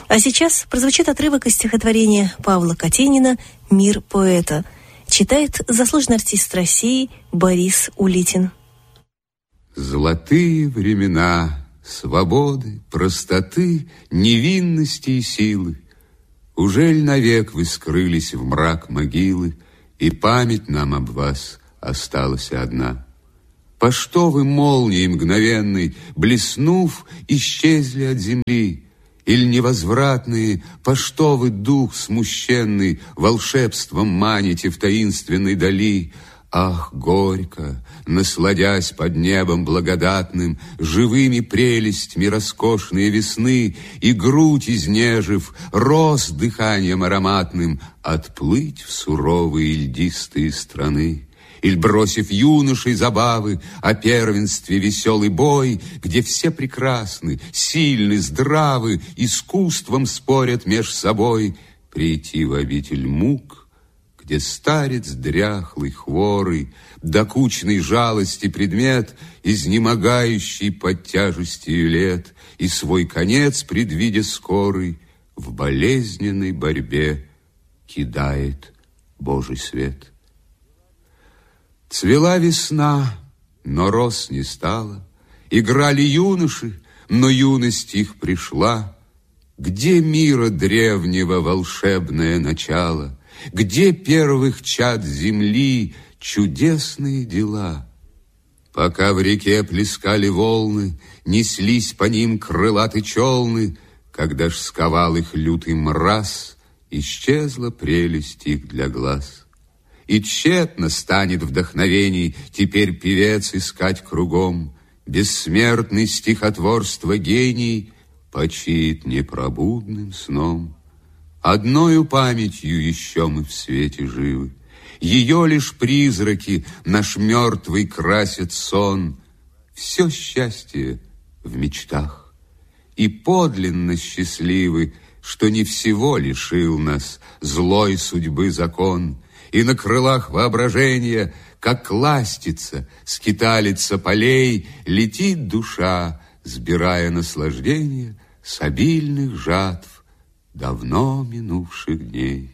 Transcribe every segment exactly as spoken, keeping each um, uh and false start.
А сейчас прозвучит отрывок из стихотворения Павла Катенина «Мир поэта». Читает заслуженный артист России Борис Улитин. Золотые времена свободы, простоты, невинности и силы. Ужель навек вы скрылись в мрак могилы, и память нам об вас осталась одна? По что вы молнией мгновенной, блеснув, исчезли от земли? Иль невозвратные, по что вы дух смущенный волшебством маните в таинственной дали? Ах, горько, насладясь под небом благодатным живыми прелестями роскошные весны, и грудь изнежив, роз дыханием ароматным, отплыть в суровые льдистые страны. Иль, бросив юношей забавы о первенстве веселый бой, где все прекрасны, сильны, здравы, искусством спорят меж собой, прийти в обитель мук, где старец дряхлый, хворый, докучной жалости предмет, изнемогающий под тяжестью лет, и свой конец, предвидя скорый, в болезненной борьбе кидает Божий свет. Цвела весна, но роз не стало, играли юноши, но юность их пришла. Где мира древнего волшебное начало? Где первых чад земли чудесные дела? Пока в реке плескали волны, неслись по ним крылаты челны, когда ж сковал их лютый мраз, исчезла прелесть их для глаз. И тщетно станет вдохновений теперь певец искать кругом. Бессмертный стихотворство гений почиет непробудным сном. Одною памятью еще мы в свете живы, ее лишь призраки наш мертвый красят сон. Все счастье в мечтах, и подлинно счастливы, что не всего лишил нас злой судьбы закон. И на крылах воображения, как ластица, скиталица полей, летит душа, сбирая наслаждение с обильных жатв давно минувших дней.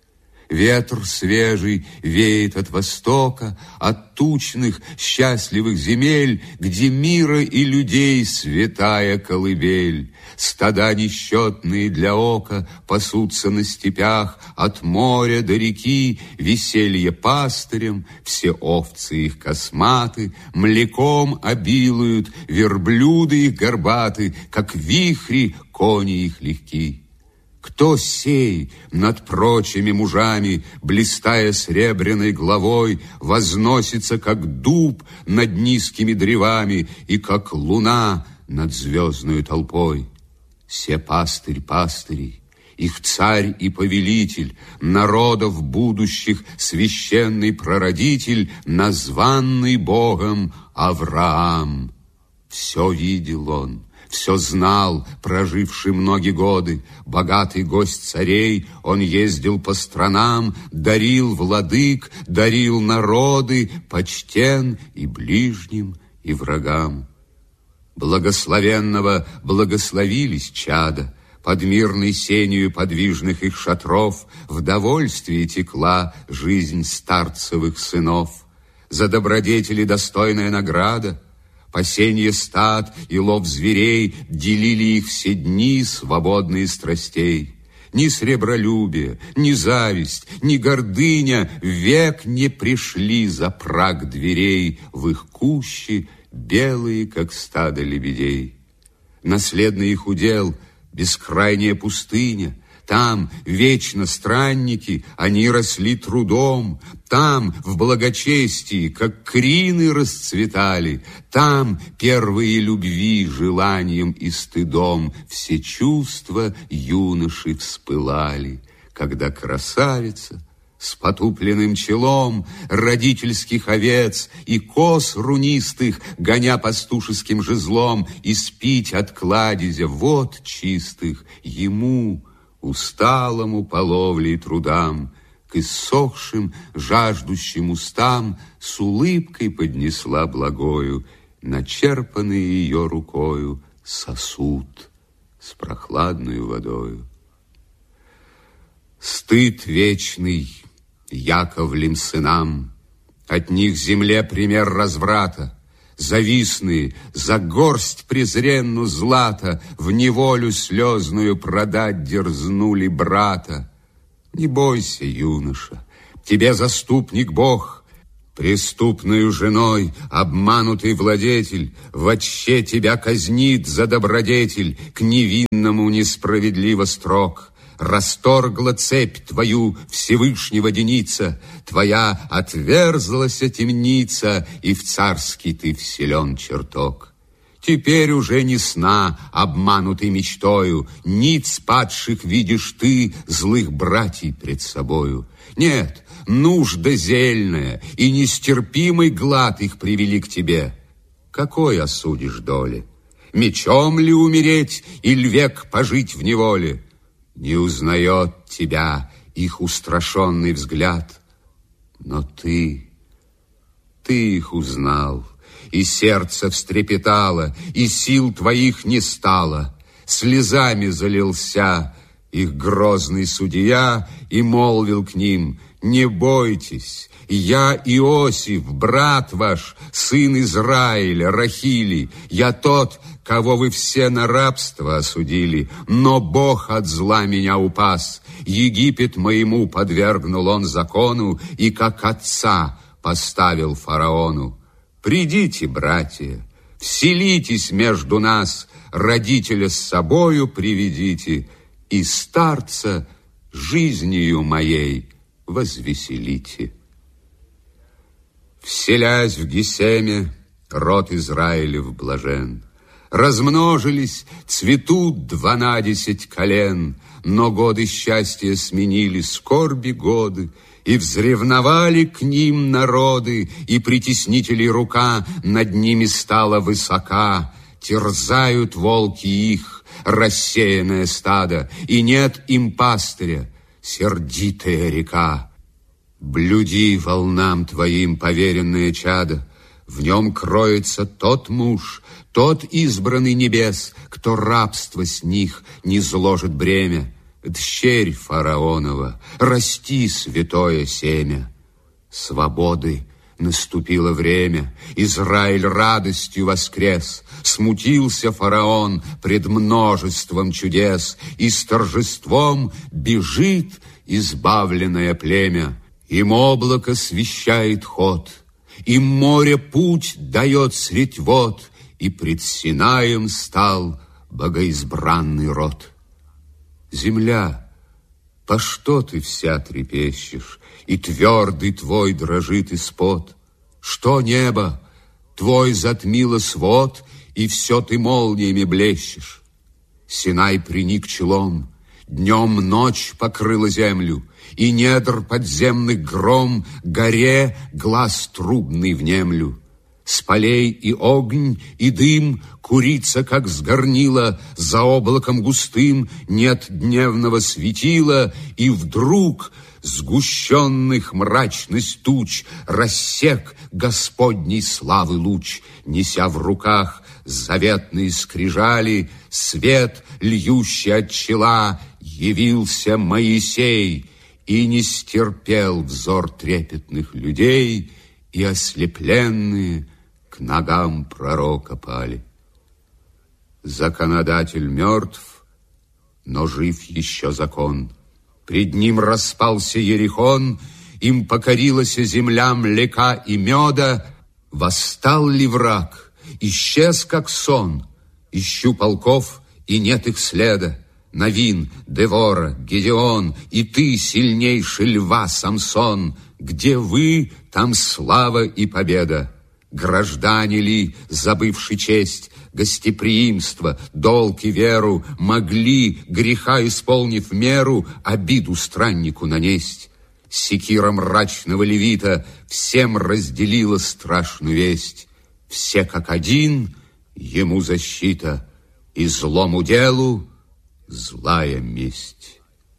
Ветер свежий веет от востока, от тучных счастливых земель, где мира и людей святая колыбель. Стада несчетные для ока пасутся на степях, от моря до реки веселье пастырем, все овцы их косматы, млеком обилуют, верблюды их горбаты, как вихри кони их легки. Кто сей над прочими мужами, блистая сребряной главой, возносится, как дуб над низкими древами и как луна над звездной толпой? Се пастырь пастырей, их царь и повелитель, народов будущих священный прародитель, названный Богом Авраам. Все видел он, все знал, проживший многие годы. Богатый гость царей, он ездил по странам, дарил владык, дарил народы, почтен и ближним, и врагам. Благословенного благословились чада, под мирной сенью подвижных их шатров в довольствии текла жизнь старцевых сынов. За добродетели достойная награда, пасенье стад и лов зверей делили их все дни, свободные страстей. Ни сребролюбие, ни зависть, ни гордыня век не пришли за праг дверей в их кущи, белые, как стадо лебедей. Наследный их удел — бескрайняя пустыня. Там вечно странники, они росли трудом. Там в благочестии, как крины, расцветали. Там первые любви желанием и стыдом все чувства юноши вспылали, когда красавица с потупленным челом родительских овец и коз рунистых, гоня пастушеским жезлом, испить от кладезя вод чистых ему, усталому по ловле и трудам, к иссохшим, жаждущим устам с улыбкой поднесла благою начерпанный ее рукою сосуд с прохладную водою. Стыд вечный Яковлем сынам, от них земле пример разврата. Завистные за горсть презренну злата в неволю слезную продать дерзнули брата. Не бойся, юноша, тебе заступник Бог. Преступную женой обманутый владетель вотще тебя казнит за добродетель, к невинному несправедливо строг. Расторгла цепь твою Всевышнего деница, твоя отверзлася темница, и в царский ты вселен чертог. Теперь уже не сна, обманутый мечтою, ниц падших видишь ты, злых братьев пред собою. Нет, нужда зельная и нестерпимый глад их привели к тебе. Какой осудишь доли? Мечом ли умереть, или век пожить в неволе? Не узнает тебя их устрашенный взгляд. Но ты, ты их узнал, и сердце встрепетало, и сил твоих не стало. Слезами залился их грозный судья и молвил к ним: не бойтесь, я Иосиф, брат ваш, сын Израиля, Рахили. Я тот, кого вы все на рабство осудили, но Бог от зла меня упас. Египет моему подвергнул он закону и как отца поставил фараону. Придите, братья, вселитесь между нас, родителя с собою приведите, и старца жизнью моей возвеселите. Вселясь в Гесеме, род Израилев блажен. Размножились, цветут дванадесять колен, но годы счастья сменили скорби годы, и взревновали к ним народы, и притеснителей рука над ними стала высока. Терзают волки их, рассеянное стадо, и нет им пастыря, сердитая река. Блюди волнам твоим поверенное чадо, в нем кроется тот муж, тот избранный небес, кто рабство с них не зложит бремя. Дщерь фараонова, расти святое семя. Свободы наступило время, Израиль радостью воскрес. Смутился фараон пред множеством чудес, и с торжеством бежит избавленное племя. Им облако освещает ход, им море путь дает средь вод, и пред Синаем стал богоизбранный род. Земля, по что ты вся трепещешь, и твердый твой дрожит испод? Что небо, твой затмило свод, и все ты молниями блещешь? Синай приник челом, днем ночь покрыла землю, и недр подземных гром горе глаз трубный внемлю. С полей и огонь, и дым курится, как с горнила, за облаком густым нет дневного светила, и вдруг сгущенных мрачность туч рассек Господней славы луч, неся в руках заветные скрижали, свет, льющий от чела, явился Моисей, и не стерпел взор трепетных людей, и ослепленные к ногам пророка пали. Законодатель мертв, но жив еще закон. Пред ним распался Ерихон, им покорилась земля млека и меда. Восстал ли враг? Исчез, как сон. Ищу полков, и нет их следа. Новин, Девора, Гедеон, и ты, сильнейший льва Самсон. Где вы, там слава и победа. Граждане ли, забывши честь, гостеприимство, долг и веру, могли, греха исполнив меру, обиду страннику нанесть? Секира мрачного левита всем разделила страшную весть. Все как один, ему защита, и злому делу злая месть.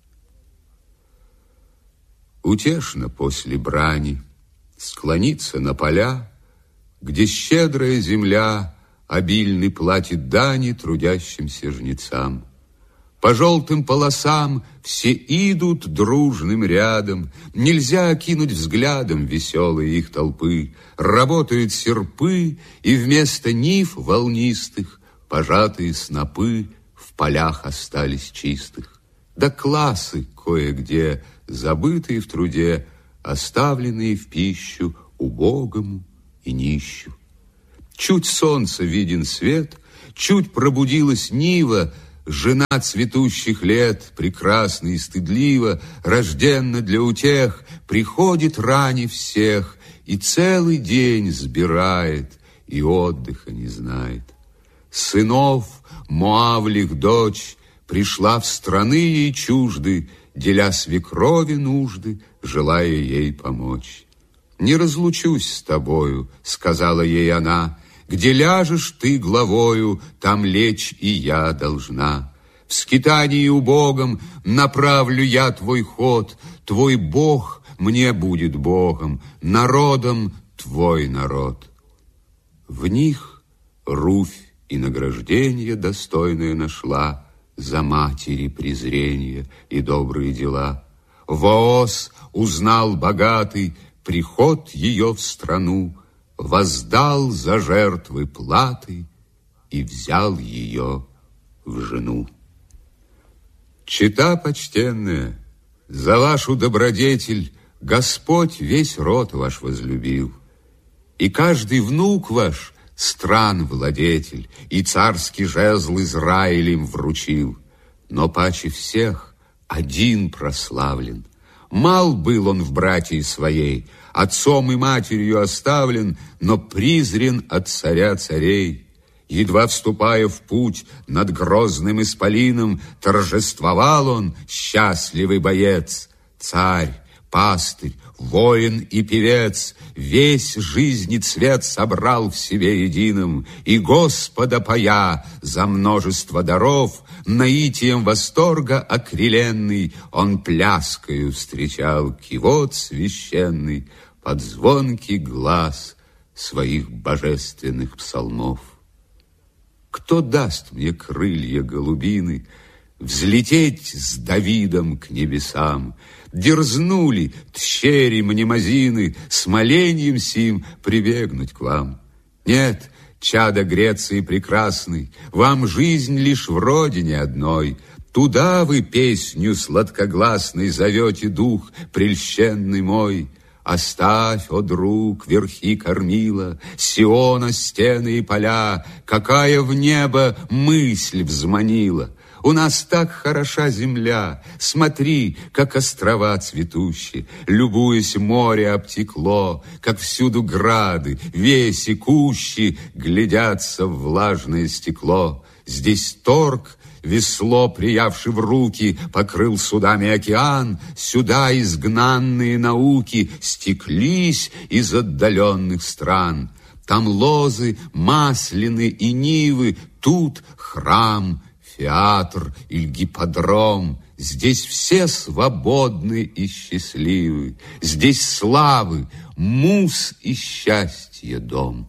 Утешно после брани склониться на поля, где щедрая земля обильный платит дани трудящимся жнецам. По желтым полосам все идут дружным рядом, нельзя окинуть взглядом веселые их толпы. Работают серпы, и вместо нив волнистых пожатые снопы в полях остались чистых. Да классы кое-где, забытые в труде, оставленные в пищу убогому и нищу. Чуть солнца виден свет, чуть пробудилась нива, жена цветущих лет, прекрасна и стыдлива, рожденна для утех, приходит ране всех и целый день сбирает, и отдыха не знает. Сынов Моавлих дочь пришла в страны ей чужды, деля свекрови нужды, желая ей помочь. «Не разлучусь с тобою», — сказала ей она, «где ляжешь ты главою, там лечь и я должна. В скитании убогом направлю я твой ход, твой Бог мне будет Богом, народом твой народ». В них Руфь и награждение достойное нашла за матери презрения и добрые дела. Вооз узнал богатый приход ее в страну, воздал за жертвы платы и взял ее в жену. Чета почтенная, за вашу добродетель Господь весь род ваш возлюбил, и каждый внук ваш стран владетель, и царский жезл Израилем вручил. Но паче всех один прославлен. Мал был он в братьи своей, отцом и матерью оставлен, но презрен от царя царей. Едва вступая в путь над грозным исполином, торжествовал он, счастливый боец. Царь, пастырь, воин и певец весь жизни цвет собрал в себе единым, и Господа поя за множество даров, наитием восторга окрыленный, он пляскою встречал кивот священный под звонкий глаз своих божественных псалмов. Кто даст мне крылья голубины, взлететь с Давидом к небесам? Дерзнули тщери мнемозины с моленьем сим прибегнуть к вам? Нет, чадо Греции прекрасной, вам жизнь лишь в родине одной. Туда вы песню сладкогласной зовете дух прельщенный мой. Оставь, о друг, верхи кормила, Сиона стены и поля, какая в небо мысль взманила. У нас так хороша земля, смотри, как острова цветущие, любуясь, море обтекло, как всюду грады, веси, кущи глядятся в влажное стекло. Здесь торг, весло, приявши в руки, покрыл судами океан, сюда изгнанные науки стеклись из отдаленных стран. Там лозы, маслины и нивы, тут храм, театр или гипподром. Здесь все свободны и счастливы. Здесь славы, муз и счастье дом.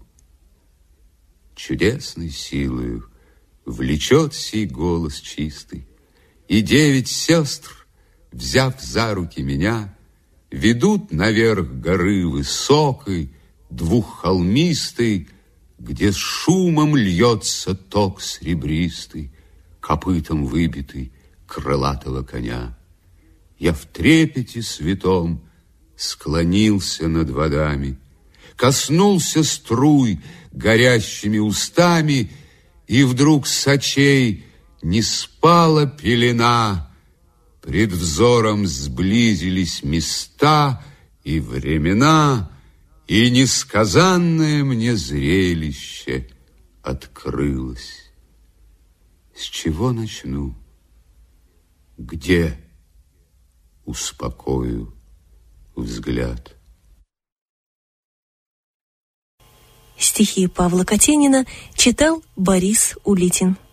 Чудесной силою влечет сей голос чистый, и девять сестр, взяв за руки меня, ведут наверх горы высокой, двуххолмистой, где с шумом льется ток серебристый, копытом выбитый крылатого коня. Я в трепете святом склонился над водами, коснулся струй горящими устами, и вдруг с очей не спала пелена. Пред взором сблизились места и времена, и несказанное мне зрелище открылось. С чего начну? Где успокою взгляд? Стихи Павла Катенина читал Борис Улитин.